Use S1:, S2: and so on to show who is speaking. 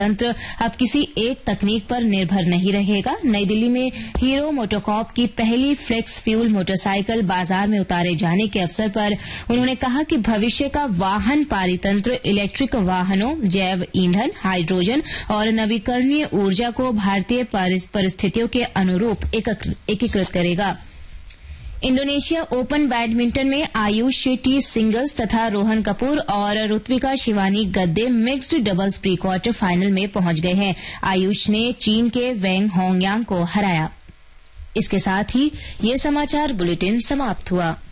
S1: तंत्र अब किसी एक तकनीक पर निर्भर नहीं रहेगा। नई दिल्ली में हीरो मोटोकॉर्प की पहली फ्लेक्स फ्यूल मोटरसाइकिल बाजार में उतारे जाने के अवसर पर उन्होंने कहा कि भविष्य का वाहन पारितंत्र इलेक्ट्रिक वाहनों, जैव ईंधन, हाइड्रोजन और नवीकरणीय ऊर्जा को भारतीय परिस्थितियों के अनुरूप एकीकृत करेगा। इंडोनेशिया ओपन बैडमिंटन में आयुष टी सिंगल्स तथा रोहन कपूर और ऋत्विका शिवानी गद्दे mixed doubles pre quarter final में पहुंच गए हैं। आयुष ने चीन के वेंग होंगयांग को हराया। इसके साथ ही ये समाचार बुलेटिन समाप्त हुआ।